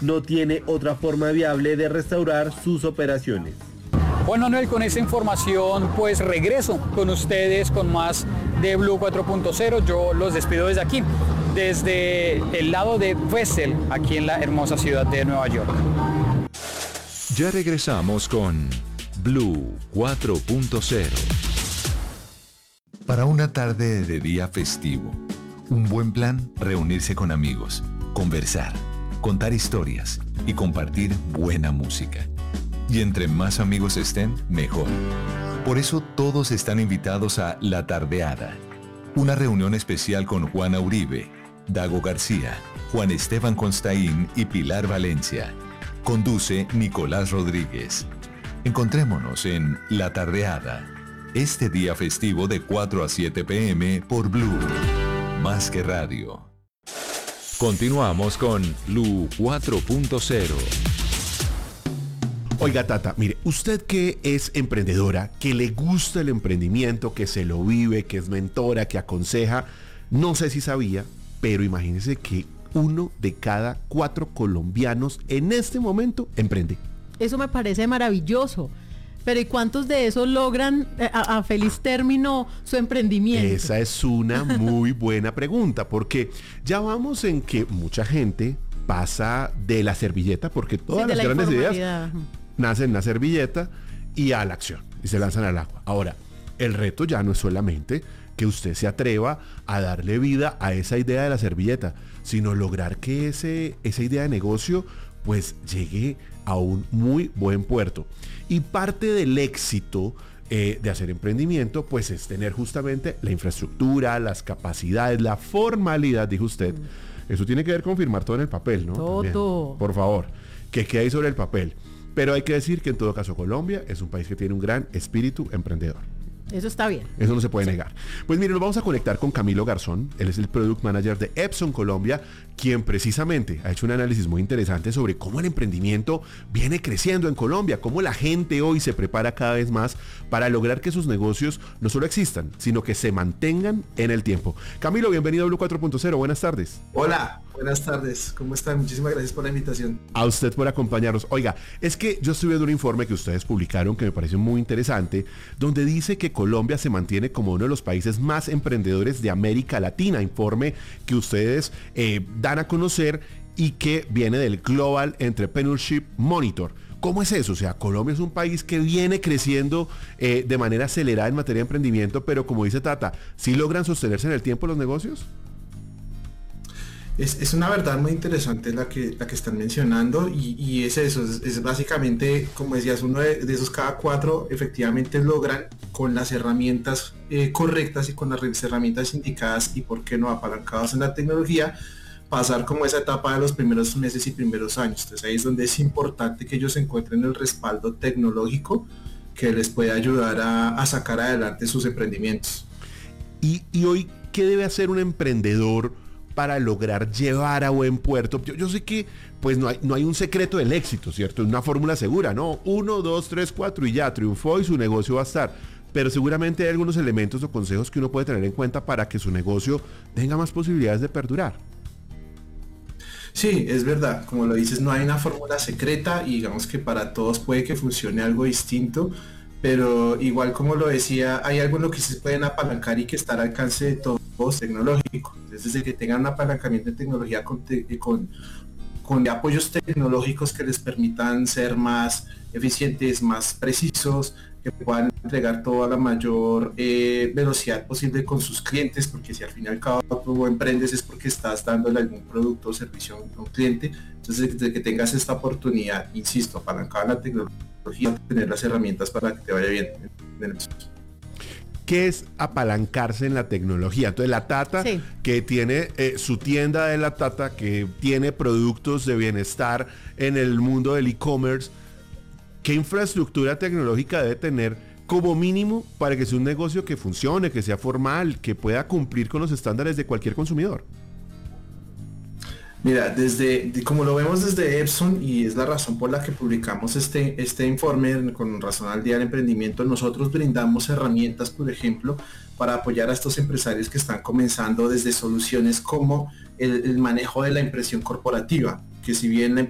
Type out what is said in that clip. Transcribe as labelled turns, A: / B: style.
A: no tiene otra forma viable de restaurar sus operaciones.
B: Bueno, Noel, con esta información pues regreso con ustedes con más de Blue 4.0. Yo los despido desde aquí, desde el lado de Wesel, aquí en la hermosa ciudad de Nueva York.
C: Ya regresamos con Blue 4.0. Para una tarde de día festivo, un buen plan, reunirse con amigos, conversar, contar historias y compartir buena música. Y entre más amigos estén, mejor. Por eso todos están invitados a La Tardeada, una reunión especial con Juana Uribe, Dago García, Juan Esteban Constaín y Pilar Valencia. Conduce Nicolás Rodríguez. Encontrémonos en La Tardeada, este día festivo de 4 a 7 p.m. por Blue, más que radio. Continuamos con Blue 4.0.
D: Oiga, Tata, mire, usted que es emprendedora, que le gusta el emprendimiento, que se lo vive, que es mentora, que aconseja, no sé si sabía, pero imagínese que 1 de cada 4 colombianos en este momento emprende.
E: Eso me parece maravilloso. Pero ¿y cuántos de esos logran a feliz término su emprendimiento?
D: Esa es una muy buena pregunta, porque ya vamos en que mucha gente pasa de la servilleta, porque todas las grandes ideas nacen en la servilleta y a la acción, y se lanzan al agua. Ahora, el reto ya no es solamente que usted se atreva a darle vida a esa idea de la servilleta, sino lograr que esa idea de negocio pues llegue a un muy buen puerto. Y parte del éxito de hacer emprendimiento pues es tener justamente la infraestructura, las capacidades, la formalidad, dijo usted. Eso tiene que ver con firmar todo en el papel, ¿no?
E: Todo.
D: También, por favor, que quede ahí sobre el papel. Pero hay que decir que en todo caso Colombia es un país que tiene un gran espíritu emprendedor.
E: Eso está bien.
D: Eso no se puede negar. Pues miren, nos vamos a conectar con Camilo Garzón. Él es el Product Manager de Epson Colombia, quien precisamente ha hecho un análisis muy interesante sobre cómo el emprendimiento viene creciendo en Colombia, cómo la gente hoy se prepara cada vez más para lograr que sus negocios no solo existan, sino que se mantengan en el tiempo. Camilo, bienvenido a Blue 4.0. Buenas tardes.
F: Hola, buenas tardes. ¿Cómo están? Muchísimas gracias por la invitación.
D: A usted por acompañarnos. Oiga, es que yo estuve viendo un informe que ustedes publicaron que me pareció muy interesante, donde dice que Colombia se mantiene como uno de los países más emprendedores de América Latina. Informe que ustedes dan a conocer y que viene del Global Entrepreneurship Monitor. ¿Cómo es eso? O sea, Colombia es un país que viene creciendo de manera acelerada en materia de emprendimiento, pero como dice Tata, ¿sí logran sostenerse en el tiempo los negocios?
F: Es una verdad muy interesante la que están mencionando y es eso, es básicamente, como decías, uno de esos cada 4 efectivamente logran con las herramientas correctas y con las herramientas indicadas y por qué no apalancados en la tecnología, pasar como esa etapa de los primeros meses y primeros años. Entonces ahí es donde es importante que ellos encuentren el respaldo tecnológico que les puede ayudar a sacar adelante sus emprendimientos.
D: Y hoy, ¿qué debe hacer un emprendedor para lograr llevar a buen puerto? Yo sé que pues no hay un secreto del éxito, ¿cierto? Es una fórmula segura, ¿no? 1, 2, 3, 4 y ya triunfó y su negocio va a estar. Pero seguramente hay algunos elementos o consejos que uno puede tener en cuenta para que su negocio tenga más posibilidades de perdurar.
F: Sí, es verdad, como lo dices, no hay una fórmula secreta y digamos que para todos puede que funcione algo distinto, pero igual como lo decía, hay algo en lo que se pueden apalancar y que está al alcance de todos tecnológico. Entonces, desde que tengan un apalancamiento de tecnología con apoyos tecnológicos que les permitan ser más eficientes, más precisos, que puedan entregar toda la mayor velocidad posible con sus clientes, porque si al fin y al cabo tú emprendes es porque estás dándole algún producto o servicio a un cliente. Entonces, desde que tengas esta oportunidad, insisto, apalancada en la tecnología, tener las herramientas para que te vaya bien en el negocio.
D: ¿Qué es apalancarse en la tecnología? Entonces la Tata, sí, que tiene su tienda de la Tata, que tiene productos de bienestar en el mundo del e-commerce, ¿qué infraestructura tecnológica debe tener como mínimo para que sea un negocio que funcione, que sea formal, que pueda cumplir con los estándares de cualquier consumidor?
F: Mira, como lo vemos desde Epson, y es la razón por la que publicamos este informe con razón al Día del Emprendimiento, nosotros brindamos herramientas, por ejemplo, para apoyar a estos empresarios que están comenzando, desde soluciones como el manejo de la impresión corporativa, que si bien la